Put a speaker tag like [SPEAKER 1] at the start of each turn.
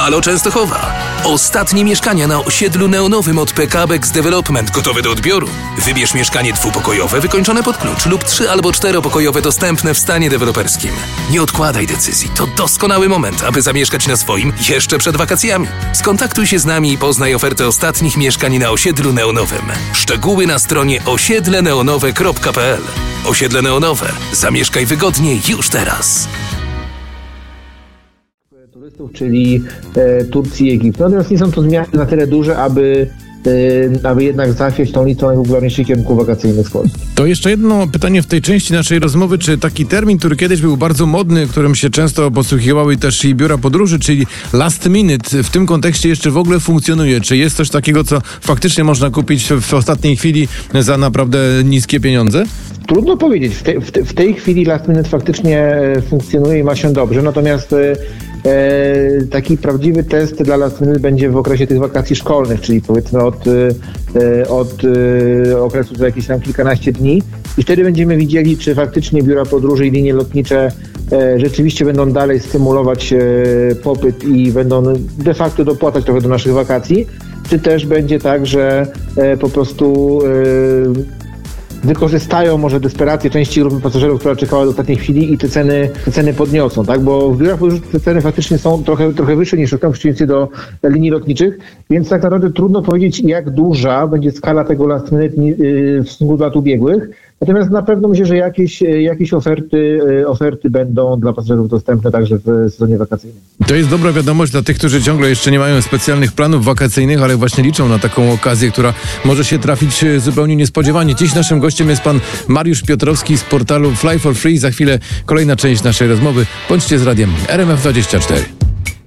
[SPEAKER 1] Halo Częstochowa. Ostatnie mieszkania na osiedlu neonowym od PKBX Development gotowe do odbioru. Wybierz mieszkanie dwupokojowe wykończone pod klucz lub 3- albo 4-pokojowe dostępne w stanie deweloperskim. Nie odkładaj decyzji. To doskonały moment, aby zamieszkać na swoim jeszcze przed wakacjami. Skontaktuj się z nami i poznaj ofertę ostatnich mieszkań na osiedlu neonowym. Szczegóły na stronie osiedleneonowe.pl. Osiedle Neonowe. Zamieszkaj wygodnie już teraz.
[SPEAKER 2] Turystów, czyli Turcji i Egiptu. Natomiast nie są to zmiany na tyle duże, aby jednak zachwiać tą listą najpopularniejszych kierunków wakacyjnych w Polsce.
[SPEAKER 3] To jeszcze jedno pytanie w tej części naszej rozmowy. Czy taki termin, który kiedyś był bardzo modny, którym się często posługiwały też i biura podróży, czyli last minute, w tym kontekście jeszcze w ogóle funkcjonuje? Czy jest coś takiego, co faktycznie można kupić w ostatniej chwili za naprawdę niskie pieniądze?
[SPEAKER 2] Trudno powiedzieć. W tej chwili last minute faktycznie funkcjonuje i ma się dobrze, natomiast taki prawdziwy test dla last minute będzie w okresie tych wakacji szkolnych, czyli powiedzmy od okresu za jakieś tam kilkanaście dni i wtedy będziemy widzieli, czy faktycznie biura podróży i linie lotnicze rzeczywiście będą dalej stymulować popyt i będą de facto dopłacać trochę do naszych wakacji, czy też będzie tak, że po prostu wykorzystają może desperację części grupy pasażerów, która czekała do ostatniej chwili i te ceny podniosą, tak? Bo w biurach podróży te ceny faktycznie są trochę wyższe niż w przeciwieństwie do linii lotniczych, więc tak naprawdę trudno powiedzieć, jak duża będzie skala tego last minute w stosunku do lat ubiegłych. Natomiast na pewno myślę, że jakieś oferty będą dla pasażerów dostępne także w sezonie wakacyjnym.
[SPEAKER 3] To jest dobra wiadomość dla tych, którzy ciągle jeszcze nie mają specjalnych planów wakacyjnych, ale właśnie liczą na taką okazję, która może się trafić zupełnie niespodziewanie. Dziś naszym gościem jest pan Mariusz Piotrowski z portalu Fly for Free. Za chwilę kolejna część naszej rozmowy. Bądźcie z radiem RMF24.